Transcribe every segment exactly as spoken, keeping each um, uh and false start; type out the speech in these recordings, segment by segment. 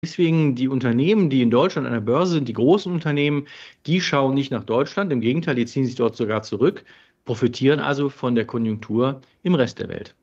Deswegen die Unternehmen, die in Deutschland an der Börse sind, die großen Unternehmen, die schauen nicht nach Deutschland. Im Gegenteil, die ziehen sich dort sogar zurück, profitieren also von der Konjunktur im Rest der Welt.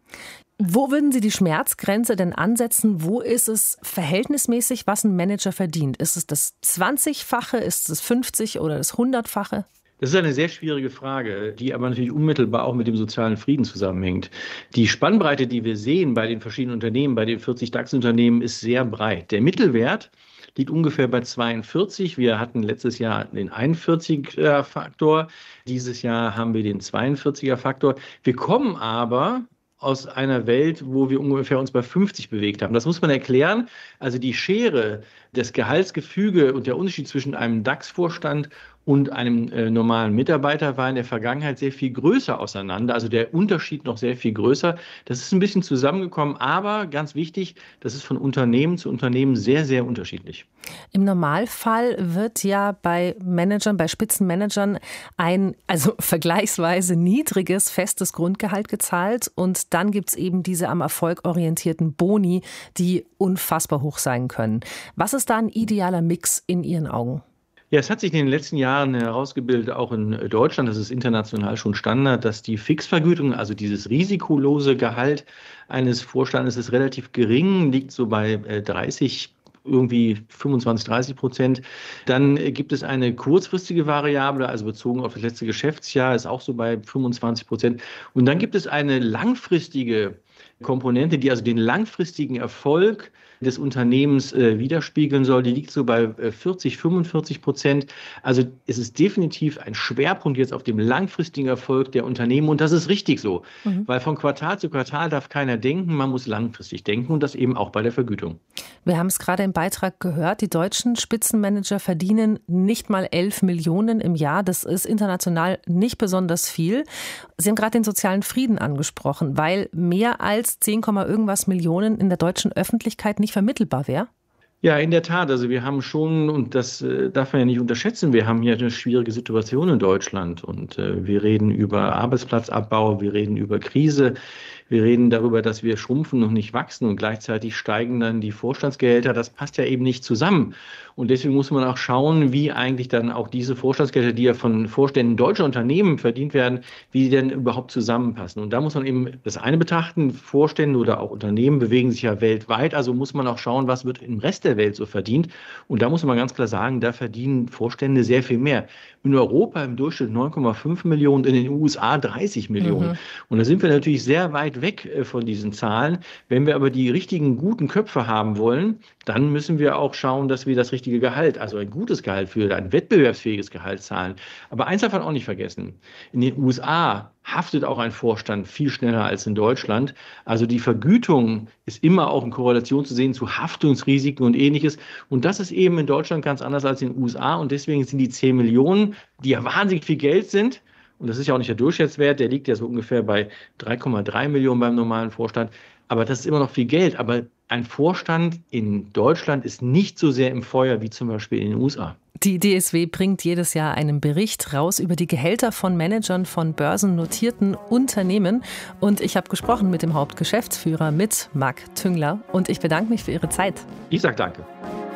Wo würden Sie die Schmerzgrenze denn ansetzen? Wo ist es verhältnismäßig, was ein Manager verdient? Ist es das zwanzigfache, ist es das fünfzig oder das hundertfache? Das ist eine sehr schwierige Frage, die aber natürlich unmittelbar auch mit dem sozialen Frieden zusammenhängt. Die Spannbreite, die wir sehen bei den verschiedenen Unternehmen, bei den vierzig DAX-Unternehmen, ist sehr breit. Der Mittelwert liegt ungefähr bei zweiundvierzig. Wir hatten letztes Jahr den einundvierziger-Faktor. Dieses Jahr haben wir den zweiundvierziger-Faktor. Wir kommen aber aus einer Welt, wo wir ungefähr uns bei fünfzig bewegt haben. Das muss man erklären. Also die Schere, das Gehaltsgefüge und der Unterschied zwischen einem DAX-Vorstand und einem äh, normalen Mitarbeiter war in der Vergangenheit sehr viel größer auseinander. Also der Unterschied noch sehr viel größer. Das ist ein bisschen zusammengekommen, aber ganz wichtig, das ist von Unternehmen zu Unternehmen sehr, sehr unterschiedlich. Im Normalfall wird ja bei Managern, bei Spitzenmanagern ein also vergleichsweise niedriges, festes Grundgehalt gezahlt und dann gibt es eben diese am Erfolg orientierten Boni, die unfassbar hoch sein können. Was ist da ein idealer Mix in Ihren Augen? Ja, es hat sich in den letzten Jahren herausgebildet, auch in Deutschland, das ist international schon Standard, dass die Fixvergütung, also dieses risikolose Gehalt eines Vorstandes ist relativ gering, liegt so bei dreißig, irgendwie fünfundzwanzig, dreißig Prozent. Dann gibt es eine kurzfristige Variable, also bezogen auf das letzte Geschäftsjahr, ist auch so bei fünfundzwanzig Prozent. Und dann gibt es eine langfristige Komponente, die also den langfristigen Erfolg des Unternehmens äh, widerspiegeln soll, die liegt so bei äh, vierzig, fünfundvierzig Prozent. Also es ist definitiv ein Schwerpunkt jetzt auf dem langfristigen Erfolg der Unternehmen und das ist richtig so, mhm. weil von Quartal zu Quartal darf keiner denken, man muss langfristig denken und das eben auch bei der Vergütung. Wir haben es gerade im Beitrag gehört, die deutschen Spitzenmanager verdienen nicht mal elf Millionen im Jahr, das ist international nicht besonders viel. Sie haben gerade den sozialen Frieden angesprochen, weil mehr als zehn, irgendwas Millionen in der deutschen Öffentlichkeit nicht vermittelbar wäre? Ja, in der Tat. Also wir haben schon, und das äh, darf man ja nicht unterschätzen, wir haben hier eine schwierige Situation in Deutschland und äh, wir reden über Arbeitsplatzabbau, wir reden über Krise, wir reden darüber, dass wir schrumpfen und nicht wachsen und gleichzeitig steigen dann die Vorstandsgehälter. Das passt ja eben nicht zusammen. Und deswegen muss man auch schauen, wie eigentlich dann auch diese Vorstandsgehälter, die ja von Vorständen deutscher Unternehmen verdient werden, wie die denn überhaupt zusammenpassen. Und da muss man eben das eine betrachten, Vorstände oder auch Unternehmen bewegen sich ja weltweit, also muss man auch schauen, was wird im Rest der Welt so verdient. Und da muss man ganz klar sagen, da verdienen Vorstände sehr viel mehr. In Europa im Durchschnitt neun Komma fünf Millionen, in den U S A dreißig Millionen. Mhm. Und da sind wir natürlich sehr weit weg von diesen Zahlen. Wenn wir aber die richtigen, guten Köpfe haben wollen, dann müssen wir auch schauen, dass wir das richtige Gehalt, also ein gutes Gehalt für ein wettbewerbsfähiges Gehalt zahlen. Aber eins darf man auch nicht vergessen. In den U S A haftet auch ein Vorstand viel schneller als in Deutschland. Also die Vergütung ist immer auch in Korrelation zu sehen zu Haftungsrisiken und Ähnliches. Und das ist eben in Deutschland ganz anders als in den U S A. Und deswegen sind die zehn Millionen, die ja wahnsinnig viel Geld sind, und das ist ja auch nicht der Durchschnittswert, der liegt ja so ungefähr bei drei Komma drei Millionen beim normalen Vorstand. Aber das ist immer noch viel Geld. Aber ein Vorstand in Deutschland ist nicht so sehr im Feuer wie zum Beispiel in den U S A. Die D S W bringt jedes Jahr einen Bericht raus über die Gehälter von Managern von börsennotierten Unternehmen. Und ich habe gesprochen mit dem Hauptgeschäftsführer, mit Marc Tüngler. Und ich bedanke mich für Ihre Zeit. Ich sage danke.